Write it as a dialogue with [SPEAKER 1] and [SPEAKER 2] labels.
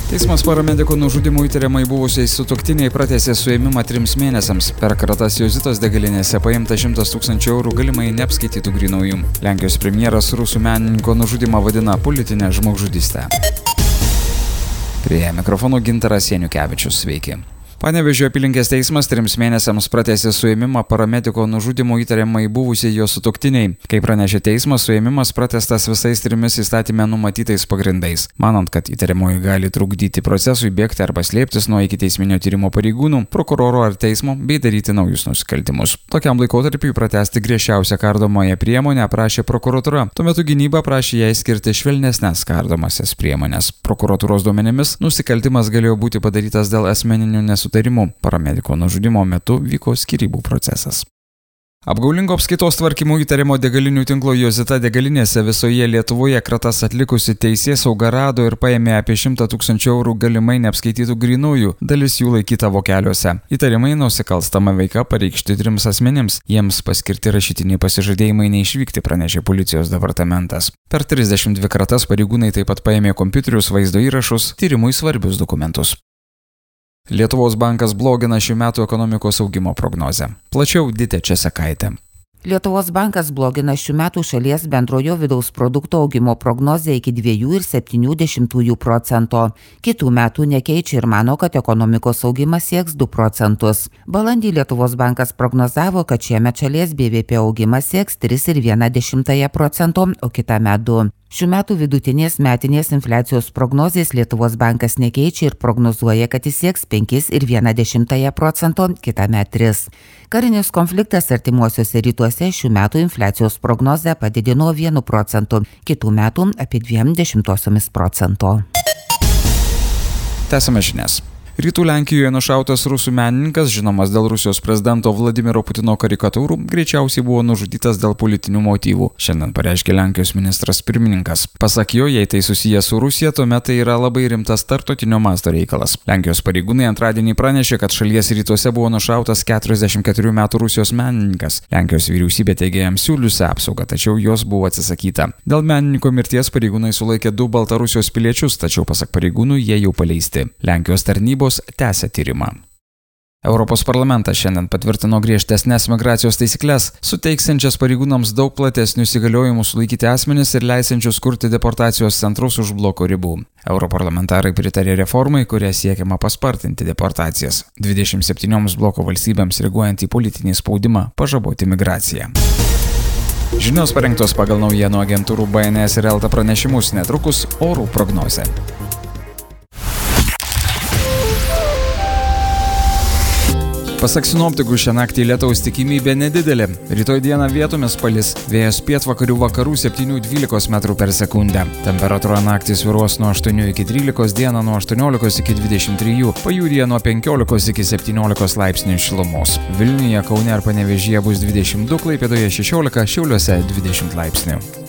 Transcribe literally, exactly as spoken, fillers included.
[SPEAKER 1] Teismas paramediko nužudimų įtariamai buvusiai sutuoktiniai pratęsė suėmimą trims mėnesiams. Per kratas Jozitos degalinėse paimta šimtas tūkstančių eurų galimai neapskaitytų grynųjų. Lenkijos premjeras rusų menininko nužudimą vadina politinę žmogžudystę. Prie mikrofonų Gintaras Janukevičius, sveiki. Panevėžio apylinkės teismas trims mėnesiams pratęsė suėmimą paramediko nužudimų įtariamai buvusiai jo sutuoktiniai. Kaip pranešė teismas, suėmimas pratęstas visais trimis įstatyme numatytais pagrindais. Manant, kad įtariamoji gali trukdyti procesui, bėgti arba slėptis nuo ikiteisminio tyrimo pareigūnų, prokuroro ar teismo bei daryti naujus nusikaltimus. Tokiam laikotarpiui pratęsti griežčiausią kardomąją priemonę prašė prokuratūra. Tuo metu gynyba prašė jai skirti švelnesnes kardomąsias priemonės. Prokuratūros duomenimis nusikaltimas galėjo būti padarytas dėl asmeninių nesutarimų. Paramediko nužudimo metu vyko skyrybų procesas. Apgaulingo apskaitos tvarkymo įtariamo degalinių tinklo Jozita degalinėse visoje Lietuvoje kratas atlikusi teisėsauga rado ir paėmė apie šimtą tūkstančių eurų galimai neapskaitytų grynųjų, dalis jų laikyta vokeliuose. Įtarimai nusikalstama veika pareikšti trims asmenims, jiems paskirti rašytiniai pasižadėjimai neišvykti, pranešė policijos departamentas. Per trisdešimt dvi kratas pareigūnai taip pat paėmė kompiuterius, vaizdo įrašus, tyrimui svarbius dokumentus. Lietuvos bankas blogina šių metų ekonomikos augimo prognozę. Plačiau Ditė Česakaitė.
[SPEAKER 2] Lietuvos bankas blogina šių metų šalies bendrojo vidaus produkto augimo prognozę iki dviejų ir septynių dešimtųjų procento. Kitų metų nekeičia ir mano, kad ekonomikos augimas sieks du procentus. Balandį Lietuvos bankas prognozavo, kad šiemet šalies B V P augimas sieks tris ir vieną dešimtąją procento, o kitąmet du. Šių metų vidutinės metinės infliacijos prognozės Lietuvos bankas nekeičia ir prognozuoja, kad jis sieks penkis ir vieną dešimtąją procento, kitąmet tris. Karinis konfliktas artimuosiuose rytuose šių metų infliacijos prognozę padidino vienu procentu, kitų metų apie dviem dešimtosiomis procento.
[SPEAKER 1] Tęsiame žinias. Rytų Lenkijoje nušautas rusų menininkas, žinomas dėl Rusijos prezidento Vladimiro Putino karikatūrų, greičiausiai buvo nužudytas dėl politinių motyvų. Šiandien pareiškė Lenkijos ministras pirmininkas. Pasak jo, jei tai susiję su Rusija, tuomet tai yra labai rimtas tarptautinio masto reikalas. Lenkijos pareigūnai antradienį pranešė, kad šalies rytuose buvo nušautas keturiasdešimt keturių metų Rusijos menininkas. Lenkijos vyriausybė teigė jam siūliusi apsaugą, tačiau jos buvo atsisakyta. Dėl menininko mirties pareigūnai sulaikė du Baltarusijos piliečius, tačiau pasak pareigūnų jie jau paleisti. Lenkijos tarnybos tęsia tyrimą. Europos parlamentas šiandien patvirtino griežtesnės migracijos taisyklės, suteiksiančias pareigūnams daug platesnius įgaliojimus sulaikyti asmenis ir leisiančius kurti deportacijos centrus už bloko ribų. Europarlamentarai pritarė reformai, kuria siekiama paspartinti deportacijas. dvidešimt septynioms bloko valstybėms reaguojant į politinį spaudimą pažaboti migraciją. Žinios parengtos pagal naujienų agentūrų B N S ir Elta pranešimus, netrukus orų prognozė. Pasak sinoptikų, šią naktį lietaus tikimybė nedidelė. Rytoj dieną vietomis palis, vėjas pietvakarių vakarų septynių dvylikos metrų per sekundę. Temperatūra naktį svyruos nuo aštuonių iki trylikos, dieną nuo aštuoniolikos iki dvidešimt trijų, pajūryje nuo penkiolikos iki septyniolikos laipsnių šilumos. Vilniuje, Kaune ir Panevėžyje bus dvidešimt du, Klaipėdoje šešiolika, Šiauliuose dvidešimt laipsnių.